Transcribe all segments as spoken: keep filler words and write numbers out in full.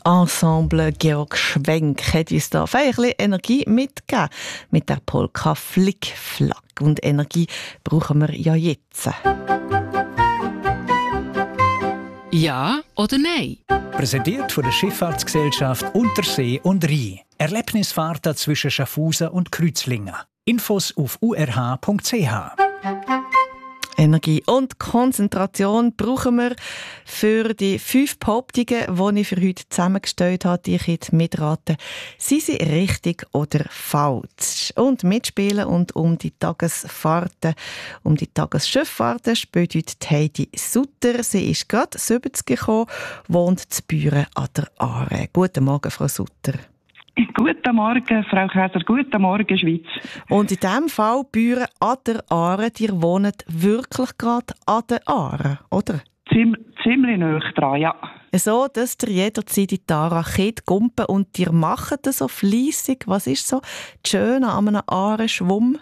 Ensemble Georg Schwenk hat uns da ein bisschen Energie mitgegeben mit der Polka Flick-Flack. Und Energie brauchen wir ja jetzt. Ja oder nein? Präsentiert von der Schifffahrtsgesellschaft Untersee und Rhein. Erlebnisfahrten zwischen Schaffhausen und Kreuzlingen. Infos auf u r h punkt c h. Energie und Konzentration brauchen wir für die fünf Behauptungen, die ich für heute zusammengestellt habe, die ich jetzt mitraten. Sind sie richtig oder falsch? Und mitspielen und um die Tagesfahrten, um die Tagesschifffahrten spielt heute Heidi Sutter. Sie ist gerade siebzig gekommen, wohnt zu Büren an der Aare. Guten Morgen, Frau Sutter. Guten Morgen, Frau Käser. Guten Morgen, Schweiz. Und in diesem Fall Büren an der Aare, ihr wohnt wirklich gerade an der Aare, oder? Ziem, ziemlich nahe dran, ja. So, dass ihr jederzeit in die Aare könnt gumpen und ihr macht das so fleissig. Was ist so das Schöne an einem Aare-Schwumm?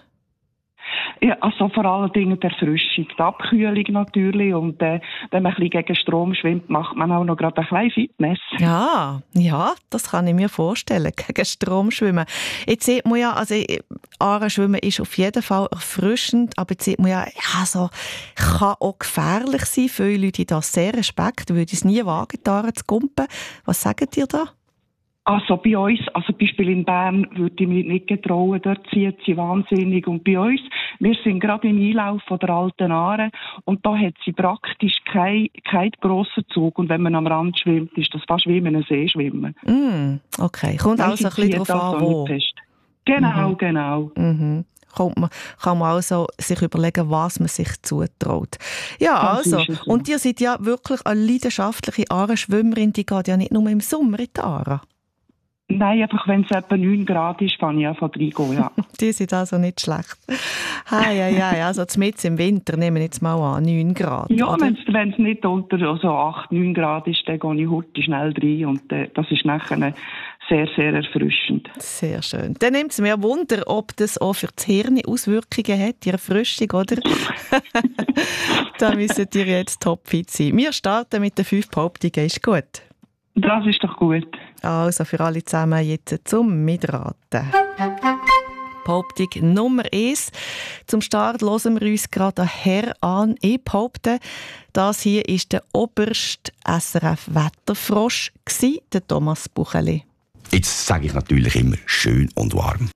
Ja, also vor allen Dingen die Erfrischung, die Abkühlung natürlich. Und äh, wenn man ein bisschen gegen Strom schwimmt, macht man auch noch gerade ein kleines Fitness. Ja, ja, das kann ich mir vorstellen, gegen Strom schwimmen. Jetzt sieht man ja, also Aare schwimmen ist auf jeden Fall erfrischend, aber jetzt sieht man ja, ja so, kann auch gefährlich sein. Viele Leute haben da sehr Respekt, würden es nie wagen, die Aare zu gumpen. Was sagt ihr da? Also bei uns, also Beispiel in Bern, würde ich mich nicht getrauen, dort zieht sie wahnsinnig. Und bei uns, wir sind gerade im Einlauf von der Alten Aare und da hat sie praktisch keinen kein grossen Zug. Und wenn man am Rand schwimmt, ist das fast wie in einem See schwimmen. Mm, okay, kommt also ein bisschen darauf an, wo. Genau, mhm. genau. Mhm. Kommt man, kann man also sich überlegen, was man sich zutraut. Ja, Das also, ist es, ja. Und ihr seid ja wirklich eine leidenschaftliche Aare-Schwimmerin, die geht ja nicht nur im Sommer in die Aare. Nein, einfach wenn es etwa neun Grad ist, fange ich an von reingehen, ja. Die sind also nicht schlecht. Hei, hei, hei. Also mitten im Winter nehmen wir jetzt mal an, neun Grad. Ja, wenn es nicht unter also acht, neun Grad ist, dann gehe ich heute schnell rein und äh, das ist nachher sehr, sehr erfrischend. Sehr schön. Dann nimmt es mir Wunder, ob das auch für das Hirn Auswirkungen hat, die Erfrischung, oder? Da müssen ihr jetzt topfit sein. Wir starten mit den fünf Behauptungen, ist gut? Das ist doch gut. Also für alle zusammen jetzt zum Mitraten. Behauptung Nummer eins. Zum Start hören wir uns gerade einen Herr an. Ich behaupte, das hier war der oberste S R F-Wetterfrosch, der Thomas Bucheli. Jetzt sage ich natürlich immer schön und warm.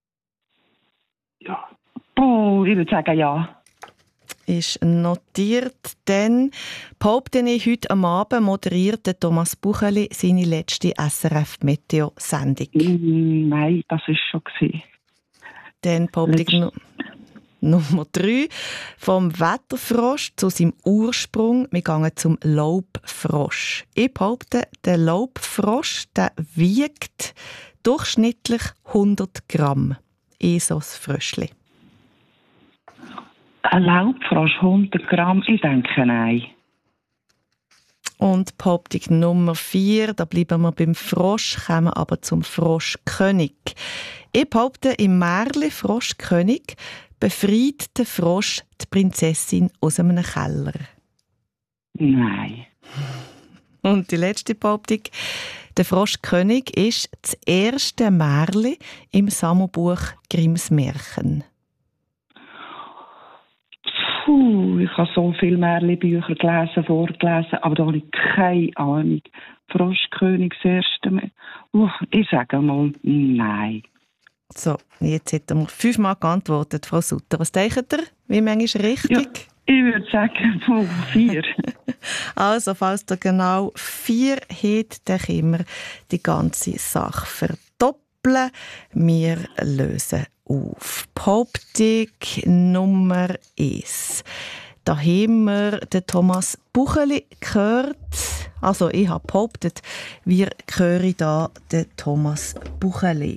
Ja. Oh, ich würde sagen ja. Ist notiert, denn behaupte ich, heute am Abend moderiert Thomas Bucheli seine letzte S R F-Meteo-Sendung. Mm, nein, das war schon gewesen. Dann Behauptung nu- Nummer drei. Vom Wetterfrosch zu seinem Ursprung. Wir gehen zum Laubfrosch. Ich behaupte, der Laubfrosch der wiegt durchschnittlich hundert Gramm. Ich so ein Fröschli. Ein Laubfrosch, hundert Gramm? Ich denke nein. Und Behauptung Nummer vier, da bleiben wir beim Frosch, kommen aber zum Froschkönig. Ich behaupte, im Märchen Froschkönig befreit der Frosch die Prinzessin aus einem Keller. Nein. Und die letzte Behauptung, der Froschkönig ist das erste Märchen im Sammelbuch Grimms Märchen. Puh, ich habe so viele Märchenbücher gelesen, vorgelesen, aber da habe ich keine Ahnung. Froschkönig, das erste Mal. Uh, ich sage mal nein. So, jetzt hat er fünfmal geantwortet, Frau Sutter. Was denkt ihr? Wie manchmal ist richtig? Ja, ich würde sagen, oh, vier. Also, falls ihr genau vier habt, dann können wir die ganze Sache verdoppeln. Wir lösen auf. Behauptung Nummer eins. Da haben wir den Thomas Bucheli gehört. Also, ich habe behauptet, wir hören da den Thomas Bucheli.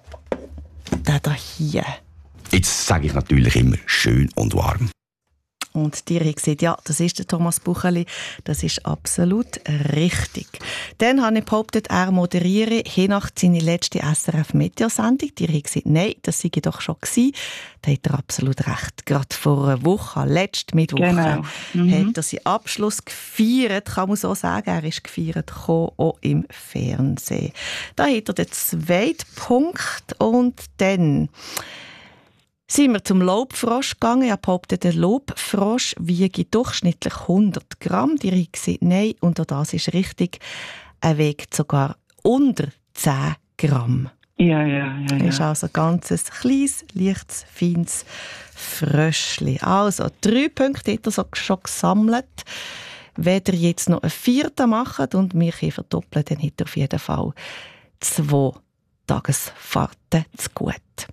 Der da hier. Jetzt sage ich natürlich immer schön und warm. Und die haben gesagt, ja, das ist der Thomas Bucheli. Das ist absolut richtig. Dann habe ich behauptet, er moderiere Hinacht seine letzte S R F-Meteosendung. Die haben gesagt, nein, das sei doch schon gewesen. Da hat er absolut recht. Gerade vor einer Woche, letzten Mittwoch, Genau. Mhm. hat er seinen Abschluss gefeiert, kann man so sagen. Er ist gefeiert gekommen, auch im Fernsehen. Da hat er den zweiten Punkt. Und dann sind wir zum Lobfrosch gegangen. Ich behaupte, der Lobfrosch wiege durchschnittlich hundert Gramm. Die haben gesagt, nein, und auch das ist richtig. Er wiegt sogar unter zehn Gramm. Ja, ja, ja. Er ja. ist also ein ganzes kleines, leichtes, feines Fröschli. Also, drei Punkte hat er so schon gesammelt. Wenn ihr jetzt noch einen vierten macht und mich hier verdoppeln, dann hat er auf jeden Fall zwei Tagesfahrten zu gut.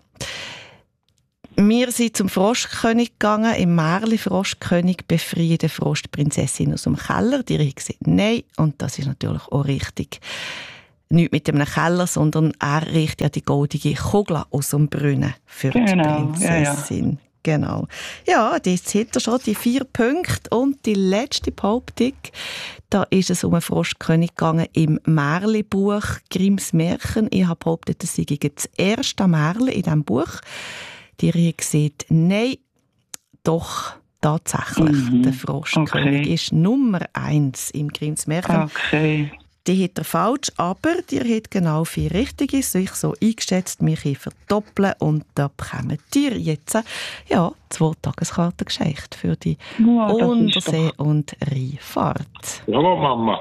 Wir sind zum Froschkönig gegangen. Im Märli Froschkönig befreien die Froschprinzessin aus dem Keller. Die haben gesagt, nein. Und das ist natürlich auch richtig. Nicht mit einem Keller, sondern er riecht ja die goldige Kugel aus dem Brunnen für Genau, die Prinzessin. Ja, ja. Genau. Ja, jetzt hat er schon die vier Punkte. Und die letzte Behauptung, da ist es um einen Froschkönig gegangen im Märli-Buch Grimms Märchen. Ich habe behauptet, das sei das erste Märli in diesem Buch. Die haben gesagt, nein, doch tatsächlich. Mhm. Der Froschkönig Okay. ist Nummer eins im Grimms Märchen. Okay. Die hat er falsch, aber die hat genau vier Richtige. So ich so eingeschätzt, mich hier verdoppeln und da bekommen ihr jetzt ja, zwei Tageskarten geschenkt für die Ja, das ist Untersee- doch- und Rheinfahrt. Hallo Mama.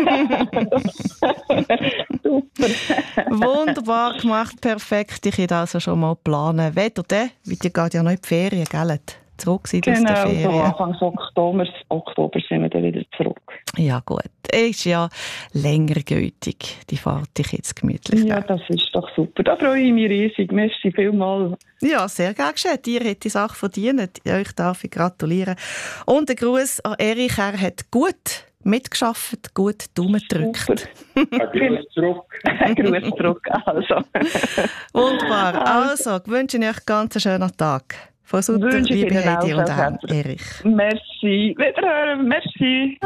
Super. Wunderbar gemacht, perfekt. Ich hätte also schon mal planen. Wetter dann, weil die geht ja noch in die Ferien, gell? Zurück sind aus der Genau, so Ferien. Anfang Oktober, Oktober sind wir dann wieder zurück. Ja gut, ist ja länger gültig. Die Fahrt ich jetzt gemütlich. Ja, das ist doch super. Da freue ich mich riesig. Merci vielmals. Ja, sehr gerne geschehen. Ihr habt die Sache verdient. Euch darf ich gratulieren. Und ein Gruß an Erich. Er hat gut mitgeschafft, gut Daumen gedrückt. Ein Gruß zurück. Gruß zurück. Also. Wunderbar. Also, ich wünsche ich euch ganz einen schönen Tag. Von Sutter, Wünsche ich liebe Ihnen Heidi auch, und Frau auch Kretzer. Erich. Merci. Wiederhören. Merci.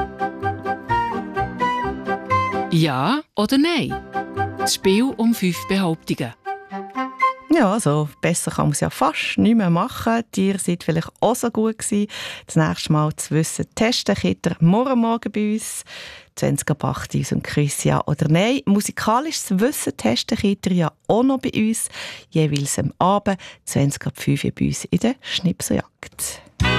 Ja oder nein? Das Spiel um fünf Behauptungen. Ja, also besser kann man es ja fast nicht mehr machen. Ihr seid vielleicht auch so gut gewesen. Das nächste Mal zu wissen, testen könnt ihr morgen Morgen bei uns. zwanzig ab acht uns und Quiz ja oder nein. Musikalisches Wissen testen könnt ihr ja auch noch bei uns. Jeweils am Abend, zwanzig ab fünf bei uns in der Schnipseljagd.